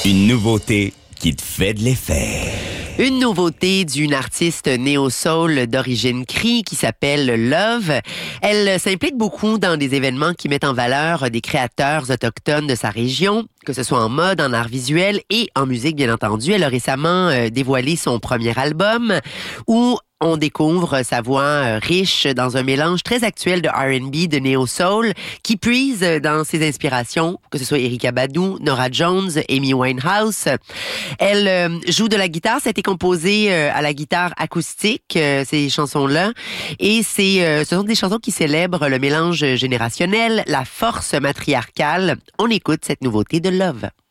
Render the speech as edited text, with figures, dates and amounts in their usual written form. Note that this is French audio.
Une nouveauté qui te fait de l'effet. Une nouveauté d'une artiste néo-soul d'origine Cree qui s'appelle Love. Elle s'implique beaucoup dans des événements qui mettent en valeur des créateurs autochtones de sa région, que ce soit en mode, en art visuel et en musique, bien entendu. Elle a récemment dévoilé son premier album où on découvre sa voix riche dans un mélange très actuel de R&B, de néo-soul, qui puise dans ses inspirations, que ce soit Erykah Badu, Norah Jones, Amy Winehouse. Elle joue de la guitare, ça a été composé à la guitare acoustique, ces chansons-là, et ce sont des chansons qui célèbrent le mélange générationnel, la force matriarcale. On écoute cette nouveauté de Love.